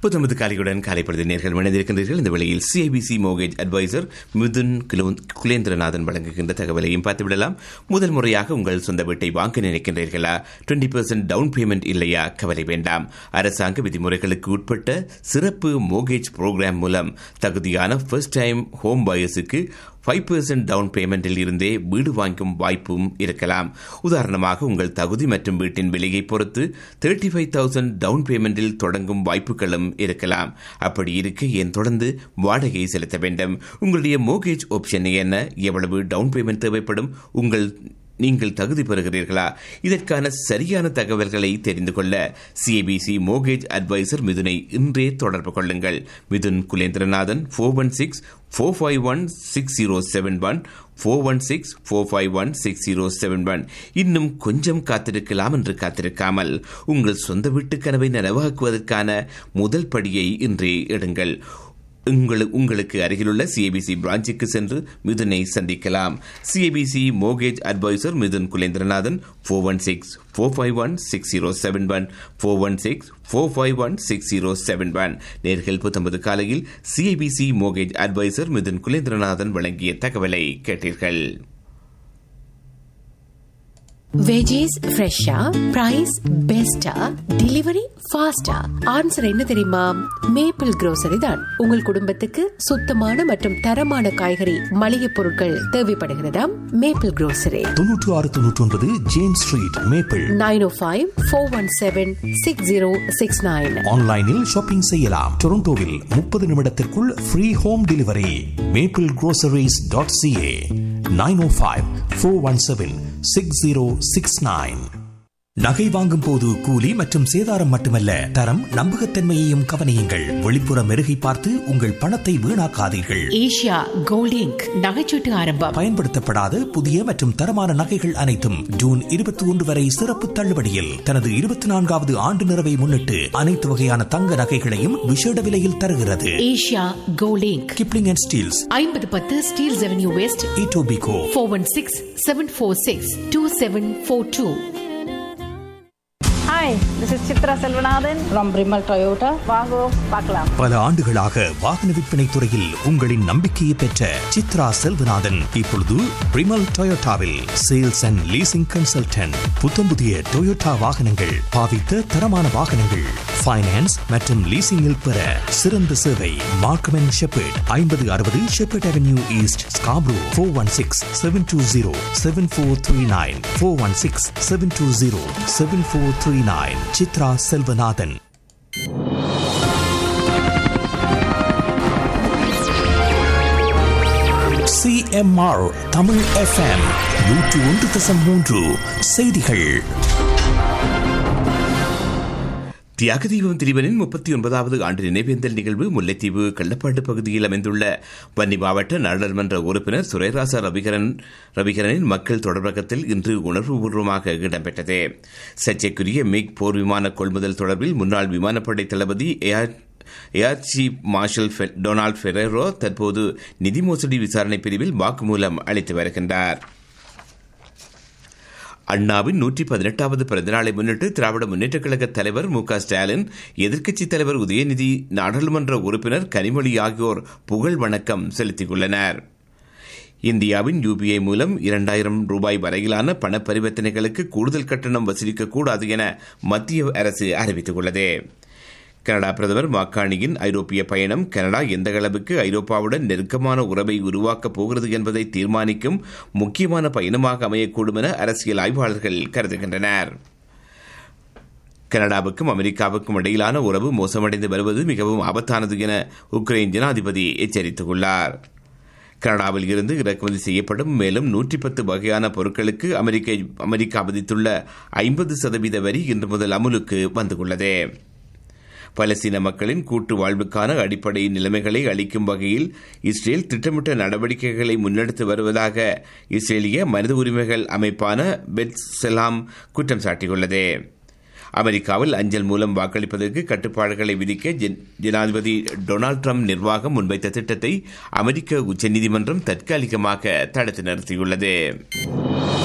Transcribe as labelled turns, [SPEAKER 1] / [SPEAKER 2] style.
[SPEAKER 1] புத்தமது காலையுடன் காலைப்பொழுது நேர்கள் இணைந்திருக்கின்றீர்கள். இந்த வேளையில் CIBC mortgage advisor Mithun Kulendranathan வழங்குகின்ற தகவலையும் பார்த்துவிடலாம். முதல் முறையாக உங்கள் சொந்த வீட்டை வாங்க நினைக்கின்றீர்களா? 20% டவுன் பேமெண்ட் இல்லையா? கவலை வேண்டாம். அரசாங்க விதிமுறைகளுக்கு உட்பட்ட சிறப்பு மோர்கேஜ் புரோகிராம் மூலம் தகுதியான ஃபர்ஸ்ட் டைம் ஹோம் பையர்ஸுக்கு 5% டவுன் பேமெண்டில் இருந்தே வீடு வாங்கும் வாய்ப்பும் இருக்கலாம். உதாரணமாக, உங்கள் தகுதி மற்றும் வீட்டின் விலையை பொறுத்து 35,000 டவுன் பேமெண்டில் தொடங்கும் வாய்ப்புகளும் இருக்கலாம். அப்படி இருக்க ஏன் தொடர்ந்து வாடகை செலுத்த வேண்டும்? உங்களுடைய மோர்கேஜ் ஆப்ஷன் என்ன? எவ்வளவு டவுன் பேமெண்ட் தேவைப்படும்? நீங்கள் தகுதி பெறுகிறீர்களா? இதற்கான சரியான தகவல்களை தெரிந்து கொள்ள சிஐபிசி மோர்கேஜ் அட்வைசர் மிதுனை இன்றே தொடர்பு கொள்ளுங்கள். மிதுன் குலேந்திரநாதன் 416-451-6071 416-451-6071. இன்னும் கொஞ்சம் காத்திருக்கலாம் என்று காத்திருக்காமல் உங்கள் சொந்த வீட்டு கனவை நனவாக்குவதற்கான முதல் படியை இன்றே எடுங்கள். உங்களுக்கு அருகிலுள்ள சிஐபிசி பிரான்ச்சுக்கு சென்று மிதுனை சந்திக்கலாம். CIBC mortgage advisor Mithun Kulendranathan 416-451-6071 416-451-6071. நேர்கள் 19 காலையில் CIBC mortgage advisor Mithun Kulendranathan வழங்கிய தகவலை கேட்டீர்கள்.
[SPEAKER 2] வெஜிஸ் ஃப்ரெஷ்ஷா, பிரைஸ் பெஸ்டா, டெலிவரி ஃபாஸ்டா? ஆன்சர் என்ன தெரியுமா? மேப்பிள் grocery தான். உங்கள் குடும்பத்துக்கு சுத்தமான மற்றும் தரமான காய்கறி மளிகை பொருட்கள் தேவைப்படுகிறதா? Maple grocery
[SPEAKER 3] 9699 James street, maple.
[SPEAKER 2] 905-417-6069.
[SPEAKER 3] ஆன்லைனில் ஷாப்பிங் செய்யலாம். டொரண்டோவில் 30 நிமிடத்திற்குள் ஃப்ரீ ஹோம் டெலிவரி. maplegroceries.ca 905-417-6069. நகை வாங்கும் போது கூலி மற்றும் சேதாரம் மட்டுமல்ல, தரம் நம்பகத்தன்மையையும் கவனியுங்கள். வெளிப்புற மெருகை பார்த்து உங்கள் பணத்தை வீணாக்காதீர்கள்.
[SPEAKER 2] ஏஷியா கோல்ட் இங்க் நகைச்சீட்டு ஆரம்பம்.
[SPEAKER 3] பயன்படுத்தப்படாத புதிய மற்றும் தரமான நகைகள் அனைத்தும் ஜூன் 21 வரை சிறப்பு தள்ளுபடியில். தனது 24வது ஆண்டு நிறைவை முன்னிட்டு அனைத்து வகையான தங்க நகைகளையும் விசேட விலையில் தருகிறது.
[SPEAKER 2] Asia gold ink,
[SPEAKER 3] Kipling and Steeles,
[SPEAKER 2] 5010 Steeles avenue west,
[SPEAKER 3] Etobicoke.
[SPEAKER 2] 416-746-2742.
[SPEAKER 4] Hi, this is Chitra Selvanathan from Brimal Toyota. வாங்கோ பார்க்கலாம்.
[SPEAKER 3] பல ஆண்டுகளாக வாகன விற்பனை துறையில் உங்களின் நம்பிக்கையை பெற்ற சித்ரா செல்வநாதன் இப்பொழுது பிரிமல் டொயோட்டாவில் sales and leasing consultant. புத்தம்புதிய Toyota வாகனங்கள், பாவித்த தரமான வாகனங்கள், ஃபைனான்ஸ் மற்றும் லீசிங்கில் பெற சிறந்த சேவை. Markham and shepherd, 5060 shepherd avenue east, Scarborough. 416-720-7439 416-720-7439. Chitra Selvanathan. CMR Tamil FM 101.3 செய்திகள்.
[SPEAKER 1] தியாகதீபம் திரிவனின் 39வது ஆண்டு நினைவேந்தல் நிகழ்வு முல்லைத்தீவு கள்ளப்பாட்டு பகுதியில் அமைந்துள்ள வன்னி மாவட்ட நாடாளுமன்ற உறுப்பினர் சுரேராசா ரவிகரனின் மக்கள் தொடர்பகத்தில் இன்று உணர்வுபூர்வமாக இடம்பெற்றது. சர்ச்சைக்குரிய மிக் போர் விமான கொள்முதல் தொடர்பில் முன்னாள் விமானப்படை தளபதி air chief marshal Donald Ferrero தற்போது நிதி மோசடி விசாரணை பிரிவில் வாக்குமூலம் அளித்து வருகின்றார். அண்ணாவின் 118வது பிறந்தநாளை முன்னிட்டு திராவிட முன்னேற்றக் கழக தலைவர் மு.க. ஸ்டாலின், எதிர்க்கட்சித் தலைவர் உதயநிதி, நாடாளுமன்ற உறுப்பினர் கனிமொழி ஆகியோர் புகழ் வணக்கம் செலுத்தியுள்ளனர். இந்தியாவின் UPI மூலம் 2000 ரூபாய் வரையிலான பண பரிவர்த்தனைகளுக்கு கூடுதல் கட்டணம் வசூலிக்கக்கூடாது என மத்திய அரசு அறிவித்துள்ளது. கனடா பிரதமர் மாக்கானியின் ஐரோப்பிய பயணம் கனடா எந்த அளவுக்கு ஐரோப்பாவுடன் நெருக்கமான உறவை உருவாக்கப் போகிறது என்பதை தீர்மானிக்கும் முக்கியமான பயணமாக அமையக்கூடும் என அரசியல் ஆய்வாளர்கள் கருதுகின்றனர். கனடாவுக்கும் அமெரிக்காவுக்கும் இடையிலான உறவு மோசமடைந்து வருவது மிகவும் ஆபத்தானது என உக்ரைன் ஜனாதிபதி எச்சரித்துள்ளார். கனடாவில் இருந்து இறக்குமதி செய்யப்படும் மேலும் 110 வகையான பொருட்களுக்கு அமெரிக்கா விதித்துள்ள 50% வரி இன்று முதல் அமுலுக்கு வந்துள்ளது. பலஸ்தீன மக்களின் கூட்டு வாழ்வுக்கான அடிப்படை நிலைமைகளை அளிக்கும் வகையில் இஸ்ரேல் திட்டமிட்ட நடவடிக்கைகளை முன்னெடுத்து வருவதாக இஸ்ரேலிய மனித உரிமைகள் அமைப்பான பெட்சலாம் குற்றம் சாட்டியுள்ளது. அமெரிக்காவில் அஞ்சல் மூலம் வாக்களிப்பதற்கு கட்டுப்பாடுகளை விதிக்க ஜனாதிபதி டொனால்டு டிரம்ப் நிர்வாகம் முன்வைத்த திட்டத்தை அமெரிக்க உச்சநீதிமன்றம் தற்காலிகமாக தடுத்து நிறுத்தியுள்ளது.